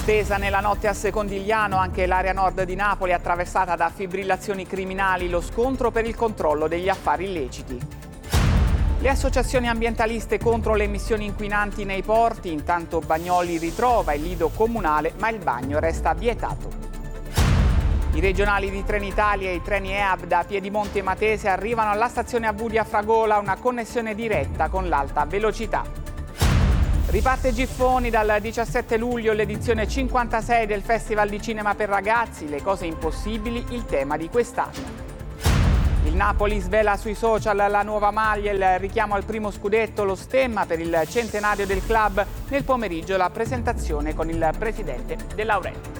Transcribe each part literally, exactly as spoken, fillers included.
Tesa nella notte a Secondigliano, anche l'area nord di Napoli attraversata da fibrillazioni criminali, lo scontro per il controllo degli affari illeciti. Le associazioni ambientaliste contro le emissioni inquinanti nei porti, intanto Bagnoli ritrova il lido comunale, ma il bagno resta vietato. I regionali di Trenitalia e i treni E A B da Piedimonte e Matese arrivano alla stazione A V di Afragola, una connessione diretta con l'alta velocità. Riparte Giffoni dal diciassette luglio l'edizione cinquantasei del Festival di Cinema per Ragazzi, le cose impossibili, il tema di quest'anno. Il Napoli svela sui social la nuova maglia, il richiamo al primo scudetto, lo stemma per il centenario del club. Nel pomeriggio la presentazione con il presidente De Laurentiis.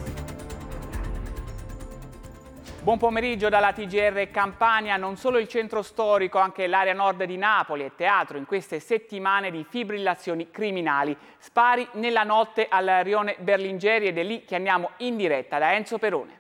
Buon pomeriggio dalla T G R Campania. Non solo il centro storico, anche l'area nord di Napoli è teatro in queste settimane di fibrillazioni criminali. Spari nella notte al rione Berlingeri ed è lì che andiamo in diretta da Enzo Perone.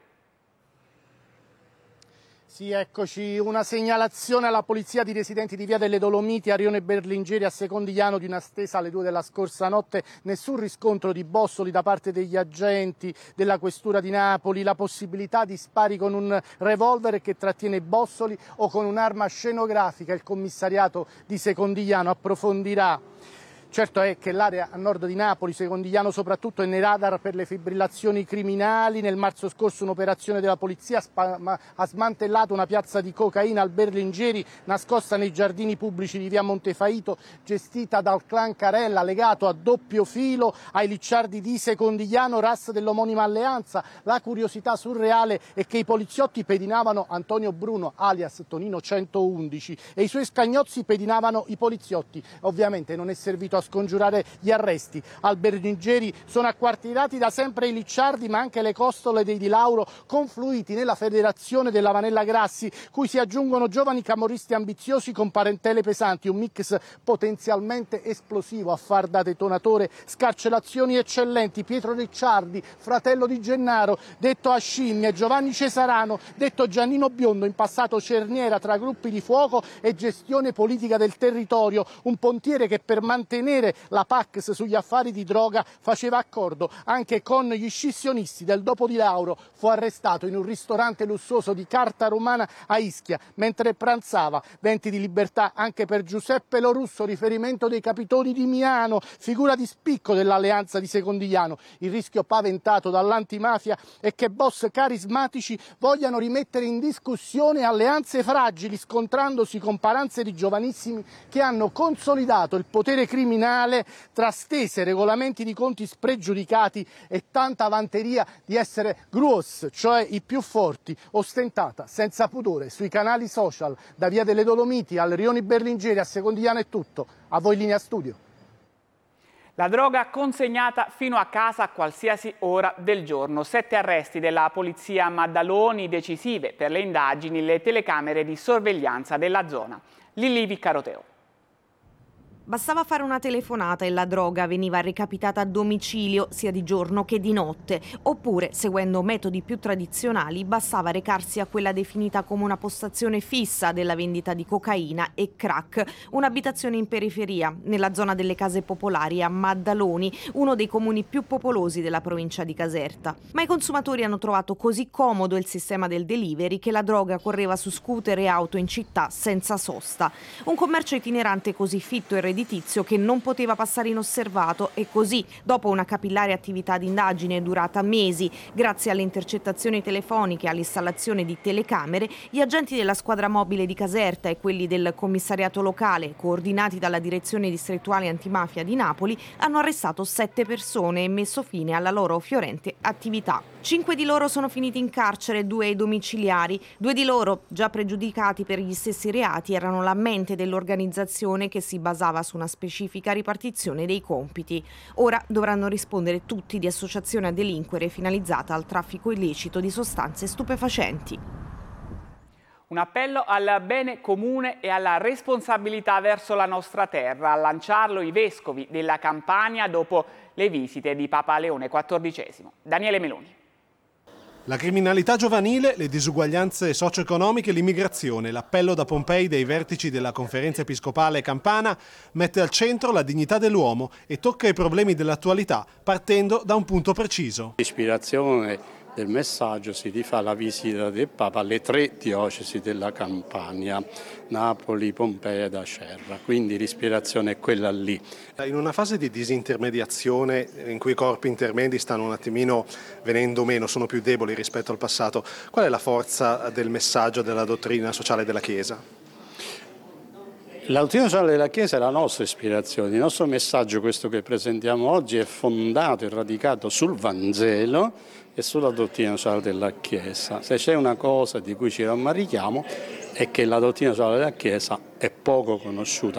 Sì, eccoci, una segnalazione alla polizia di residenti di Via delle Dolomiti a Rione Berlingeri a Secondigliano di una stesa alle due della scorsa notte. Nessun riscontro di bossoli da parte degli agenti della questura di Napoli, la possibilità di spari con un revolver che trattiene bossoli o con un'arma scenografica. Il commissariato di Secondigliano approfondirà. Certo è che l'area a nord di Napoli, Secondigliano soprattutto, è nei radar per le fibrillazioni criminali. Nel marzo scorso un'operazione della polizia ha smantellato una piazza di cocaina al Berlingeri nascosta nei giardini pubblici di via Montefaito, gestita dal clan Carella, legato a doppio filo ai licciardi di Secondigliano, ras dell'omonima alleanza. La curiosità surreale è che i poliziotti pedinavano Antonio Bruno, alias Tonino centoundici, e i suoi scagnozzi pedinavano i poliziotti. Ovviamente non è servito a scongiurare gli arresti. Al Berlingeri sono acquartierati da sempre i licciardi, ma anche le costole dei Di Lauro, confluiti nella federazione della Vanella Grassi, cui si aggiungono giovani camorristi ambiziosi con parentele pesanti, un mix potenzialmente esplosivo a far da detonatore scarcerazioni eccellenti. Pietro Ricciardi, fratello di Gennaro, detto a scimmie, Giovanni Cesarano, detto Giannino Biondo, in passato cerniera tra gruppi di fuoco e gestione politica del territorio, un pontiere che per mantenere la Pax sugli affari di droga faceva accordo anche con gli scissionisti del dopo Di Lauro. Fu arrestato in un ristorante lussuoso di Carta Romana a Ischia mentre pranzava. Venti di libertà anche per Giuseppe Lorusso, riferimento dei capitoli di Miano, figura di spicco dell'alleanza di Secondigliano. Il rischio paventato dall'antimafia è che boss carismatici vogliano rimettere in discussione alleanze fragili, scontrandosi con paranze di giovanissimi che hanno consolidato il potere criminale tra stese, regolamenti di conti spregiudicati e tanta vanteria di essere Gruos, cioè i più forti, ostentata senza pudore sui canali social. Da Via delle Dolomiti al Rione Berlingeri a Secondigliano è tutto. A voi linea studio. La droga consegnata fino a casa a qualsiasi ora del giorno. Sette arresti della polizia Maddaloni, decisive per le indagini le telecamere di sorveglianza della zona. Lilli Viccaroteo. Bastava fare una telefonata e la droga veniva recapitata a domicilio sia di giorno che di notte, oppure, seguendo metodi più tradizionali, bastava recarsi a quella definita come una postazione fissa della vendita di cocaina e crack, un'abitazione in periferia, nella zona delle case popolari a Maddaloni, uno dei comuni più popolosi della provincia di Caserta. Ma i consumatori hanno trovato così comodo il sistema del delivery che la droga correva su scooter e auto in città senza sosta. Un commercio itinerante così fitto e redditizio che non poteva passare inosservato, e così, dopo una capillare attività di indagine durata mesi, grazie alle intercettazioni telefoniche e all'installazione di telecamere, gli agenti della squadra mobile di Caserta e quelli del commissariato locale, coordinati dalla direzione distrettuale antimafia di Napoli, hanno arrestato sette persone e messo fine alla loro fiorente attività. Cinque di loro sono finiti in carcere, due ai domiciliari. Due di loro, già pregiudicati per gli stessi reati, erano la mente dell'organizzazione che si basava su una specifica ripartizione dei compiti. Ora dovranno rispondere tutti di associazione a delinquere finalizzata al traffico illecito di sostanze stupefacenti. Un appello al bene comune e alla responsabilità verso la nostra terra, a lanciarlo i vescovi della Campania dopo le visite di Papa Leone quattordicesimo. Daniele Meloni. La criminalità giovanile, le disuguaglianze socio-economiche e l'immigrazione. L'appello da Pompei dei vertici della Conferenza Episcopale Campana mette al centro la dignità dell'uomo e tocca i problemi dell'attualità partendo da un punto preciso. L'ispirazione del messaggio si rifà alla visita del Papa alle tre diocesi della Campania, Napoli, Pompei ed Acerra, quindi l'ispirazione è quella lì. In una fase di disintermediazione in cui i corpi intermedi stanno un attimino venendo meno, sono più deboli rispetto al passato, qual è la forza del messaggio della dottrina sociale della Chiesa? La dottrina sociale della Chiesa è la nostra ispirazione, il nostro messaggio, questo che presentiamo oggi, è fondato e radicato sul Vangelo e sulla dottrina sociale della Chiesa. Se c'è una cosa di cui ci rammarichiamo è che la dottrina sociale della Chiesa è poco conosciuta.